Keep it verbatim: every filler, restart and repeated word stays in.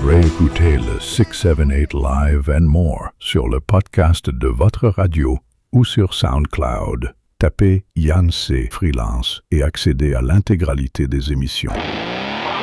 Réécoutez le six cent soixante-dix-huit Live and More sur le podcast de votre radio ou sur SoundCloud. Tapez Yann C. Freelance et accédez à l'intégralité des émissions.